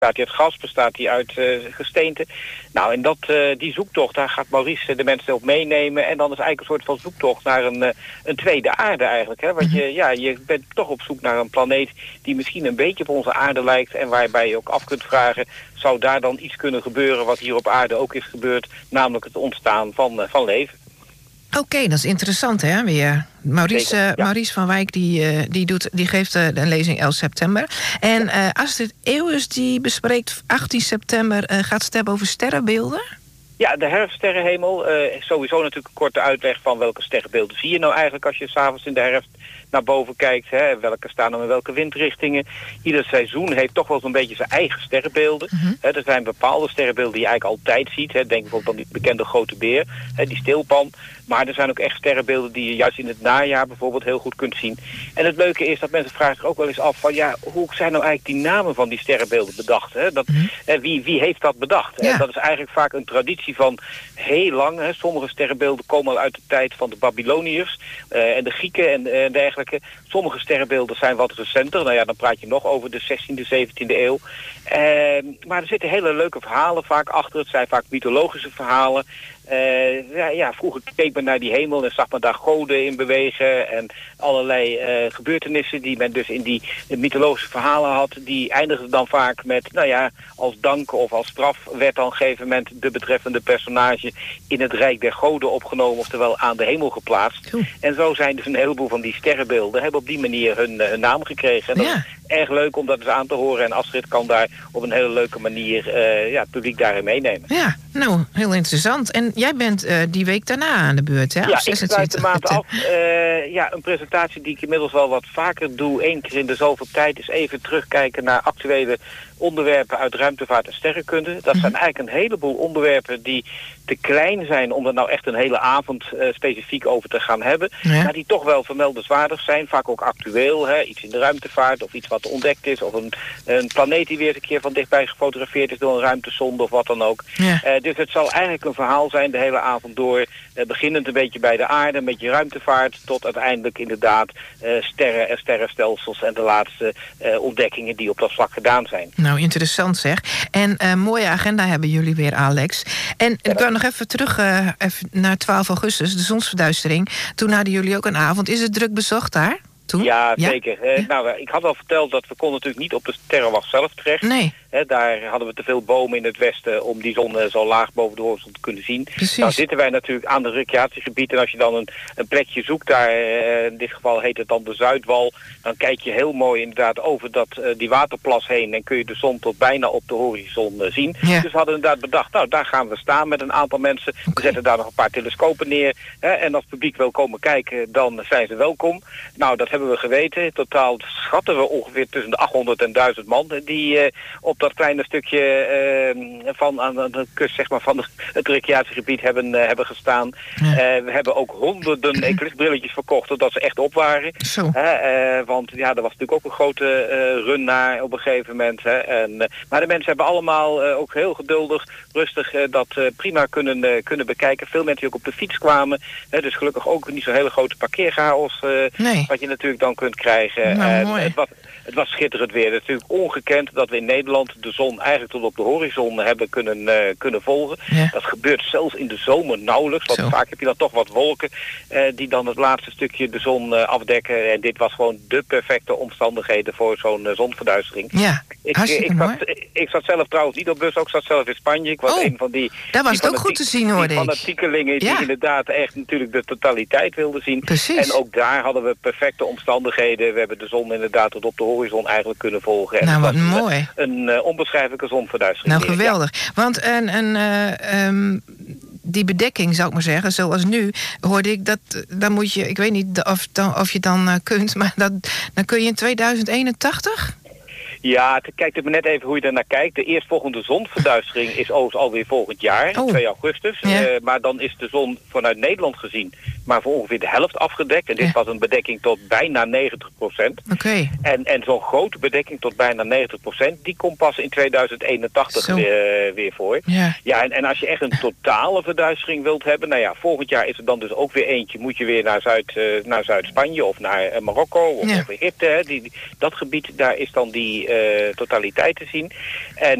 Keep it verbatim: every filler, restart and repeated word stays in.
Bestaat die uit gas, bestaat die uit uh, gesteente? Nou, en dat, uh, die zoektocht, daar gaat Maurice de mensen op meenemen. En dan is eigenlijk een soort van zoektocht naar een, uh, een tweede aarde eigenlijk. Hè? Want je, ja, je bent toch op zoek naar een planeet die misschien een beetje op onze aarde lijkt. En waarbij je ook af kunt vragen, zou daar dan iets kunnen gebeuren wat hier op aarde ook is gebeurd? Namelijk het ontstaan van, uh, van leven. Oké, okay, dat is interessant, hè, weer. Maurice, uh, ja. Maurice van Wijk die, uh, die, doet, die geeft uh, een lezing elf september. En uh, Astrid Eeuwens die bespreekt achttien september... Uh, gaat het hebben over sterrenbeelden? Ja, de herfststerrenhemel. Uh, sowieso natuurlijk een korte uitleg van welke sterrenbeelden zie je nou eigenlijk als je s'avonds in de herfst naar boven kijkt. Hè? Welke staan er in welke windrichtingen. Ieder seizoen heeft toch wel zo'n beetje zijn eigen sterrenbeelden. Mm-hmm. Hè, er zijn bepaalde sterrenbeelden die je eigenlijk altijd ziet. Hè? Denk bijvoorbeeld aan die bekende grote beer, hè, die stilpan. Maar er zijn ook echt sterrenbeelden die je juist in het najaar bijvoorbeeld heel goed kunt zien. En het leuke is dat mensen vragen zich ook wel eens af van ja, hoe zijn nou eigenlijk die namen van die sterrenbeelden bedacht? Hè? Dat, mm-hmm. hè, wie, wie heeft dat bedacht? Ja. Dat is eigenlijk vaak een traditie van heel lang. Hè? Sommige sterrenbeelden komen al uit de tijd van de Babyloniërs uh, en de Grieken en uh, dergelijke. Sommige sterrenbeelden zijn wat recenter. Nou ja, dan praat je nog over de zestiende, zeventiende eeuw. Uh, maar er zitten hele leuke verhalen vaak achter. Het zijn vaak mythologische verhalen. Uh, ja, ja, vroeger keek men naar die hemel en zag men daar goden in bewegen en allerlei uh, gebeurtenissen die men dus in die mythologische verhalen had. Die eindigden dan vaak met, nou ja, als dank of als straf werd dan op een gegeven moment de betreffende personage in het Rijk der Goden opgenomen, oftewel aan de hemel geplaatst. Cool. En zo zijn dus een heleboel van die sterrenbeelden, hebben op die manier hun, hun naam gekregen. En dat ja. is erg leuk om dat eens aan te horen. En Astrid kan daar op een hele leuke manier uh, ja, het publiek daarin meenemen. Ja, nou, heel interessant. En jij bent uh, die week daarna aan de beurt, hè? Ja, ik sluit de maand af. Uh, ja, een presentatie die ik inmiddels wel wat vaker doe, één keer in de zoveel tijd, is even terugkijken naar actuele onderwerpen uit ruimtevaart en sterrenkunde. Dat zijn eigenlijk een heleboel onderwerpen die te klein zijn om er nou echt een hele avond uh, specifiek over te gaan hebben. Ja. Maar die toch wel vermeldenswaardig zijn. Vaak ook actueel. Hè? Iets in de ruimtevaart of iets wat ontdekt is. Of een, een planeet die weer eens een keer van dichtbij gefotografeerd is door een ruimtesonde of wat dan ook. Ja. Uh, dus het zal eigenlijk een verhaal zijn de hele avond door. Uh, beginnend een beetje bij de aarde, een beetje ruimtevaart, tot uiteindelijk inderdaad uh, sterren en sterrenstelsels en de laatste uh, ontdekkingen die op dat vlak gedaan zijn. Nou, interessant zeg. En uh, mooie agenda hebben jullie weer, Alex. En ik wil nog even terug uh, even naar twaalf augustus, de zonsverduistering. Toen hadden jullie ook een avond. Is het druk bezocht daar? Toen? Ja, zeker. Ja? Uh, nou, ik had al verteld dat we konden natuurlijk niet op de sterrenwacht zelf terecht. Nee. He, daar hadden we te veel bomen in het westen om die zon uh, zo laag boven de horizon te kunnen zien. Precies. Nou zitten wij natuurlijk aan het recreatiegebied en als je dan een, een plekje zoekt daar, uh, in dit geval heet het dan de Zuidwal, dan kijk je heel mooi inderdaad over dat, uh, die waterplas heen en kun je de zon tot bijna op de horizon uh, zien. Ja. Dus we hadden inderdaad bedacht, nou daar gaan we staan met een aantal mensen. Okay. We zetten daar nog een paar telescopen neer. Hè, en als het publiek wil komen kijken, dan zijn ze welkom. Nou, dat hebben we geweten. In totaal schatten we ongeveer tussen de achthonderd en duizend man die uh, op dat kleine stukje uh, van aan de kust zeg maar, van de, het recreatiegebied hebben, uh, hebben gestaan. Ja. Uh, we hebben ook honderden eclipsbrilletjes verkocht, totdat ze echt op waren. Zo. Uh, uh, want ja, er was natuurlijk ook een grote uh, run naar op een gegeven moment. Hè. En, uh, maar de mensen hebben allemaal uh, ook heel geduldig, rustig uh, dat uh, prima kunnen, uh, kunnen bekijken. Veel mensen die ook op de fiets kwamen. Uh, dus gelukkig ook niet zo'n hele grote parkeerchaos uh, nee. wat je natuurlijk dan kunt krijgen. Nou, uh, mooi. Het was, het was schitterend weer. Het is natuurlijk ongekend dat we in Nederland de zon eigenlijk tot op de horizon hebben kunnen, uh, kunnen volgen. Ja. Dat gebeurt zelfs in de zomer nauwelijks. Want Zo. vaak heb je dan toch wat wolken uh, die dan het laatste stukje de zon uh, afdekken. En dit was gewoon de perfecte omstandigheden voor zo'n uh, zonverduistering. Ja, ik, hartstikke ik, mooi. zat, ik, ik zat zelf trouwens niet op bus, ook zat zelf in Spanje. Ik was Oh, een van die... daar was die het ook goed te zien, hoorde die ik. fanatiekelingen die Ja. inderdaad echt natuurlijk de totaliteit wilden zien. Precies. En ook daar hadden we perfecte omstandigheden. We hebben de zon inderdaad tot op de horizon eigenlijk kunnen volgen. En Nou, het wat was mooi. Een, een uh, onbeschrijfelijke zonverduistering. Nou, geweldig. Ja. Want een, een, uh, um, die bedekking, zou ik maar zeggen, zoals nu, hoorde ik dat, dan moet je, ik weet niet of, dan, of je dan uh, kunt, maar dat, dan kun je in tweeduizend eenentachtig? Ja, te, kijk er maar net even hoe je er naar kijkt. De eerstvolgende zonverduistering is overigens alweer volgend jaar, oh. twee augustus. Ja. Uh, maar dan is de zon vanuit Nederland gezien maar voor ongeveer de helft afgedekt. En dit Ja. was een bedekking tot bijna negentig procent. Oké. Okay. En, en zo'n grote bedekking tot bijna negentig procent, die komt pas in tweeduizend eenentachtig weer, weer voor. Ja, ja en, en als je echt een totale verduistering wilt hebben, nou ja, volgend jaar is er dan dus ook weer eentje. Moet je weer naar Zuid, uh, naar Zuid-Spanje of naar uh, Marokko of, ja. of Egypte. Hè. Die, die, dat gebied, daar is dan die uh, totaliteit te zien. En